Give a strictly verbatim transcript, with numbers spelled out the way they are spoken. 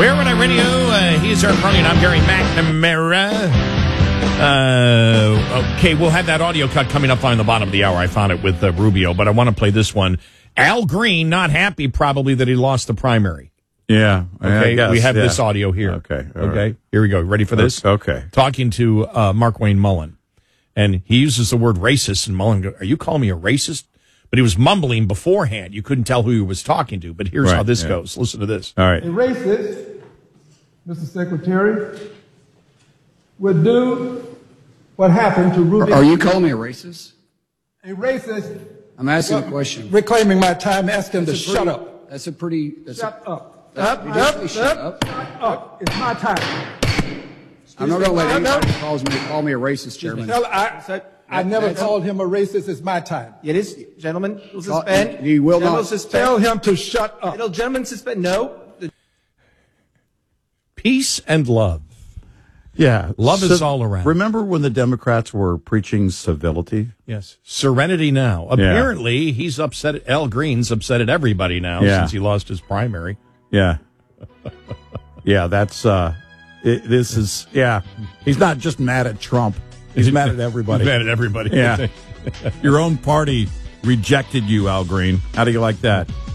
Where Would I Radio? Uh, he's our Carly, and I'm Gary McNamara. Uh, okay, we'll have that audio cut coming up on the bottom of the hour. I found it with uh, Rubio, but I want to play this one. Al Green, not happy probably that he lost the primary. Yeah. Okay, I guess, we have yeah. this audio here. Okay. Okay, Right. here we go. Ready for this? Okay. Talking to uh, Mark Wayne Mullen, and he uses the word racist, and Mullen goes, are you calling me a racist? But he was mumbling beforehand. You couldn't tell who he was talking to, but here's Right, how this yeah. goes. Listen to this. All right. A racist, Mister Secretary, would do what happened to Ruby. Are you calling me a racist? A racist. I'm asking a question. Reclaiming my time, ask him to That's a shut pretty- up. That's a pretty. That's Shut a, up. That's- Up, you up, just say shut up, up. up. It's my time. I'm not going to let Shut up. anybody calls me call me a racist, Chairman. Tell- I, I never That's- called him a racist. It's my time. It is, gentlemen, will Call- suspend. you will Gentlemen not. suspend. Tell him to shut up. It'll, gentlemen, suspend. No. The- Peace and love. Yeah. Love is all around. Remember when the Democrats were preaching civility? Yes. Serenity now. Apparently, he's upset. Al Green's upset at everybody now Yeah. since he lost his primary. Yeah. yeah, that's, uh, it, this is, yeah. He's not just mad at Trump. He's mad at everybody. He's mad at everybody. Yeah. Your own party rejected you, Al Green. How do you like that?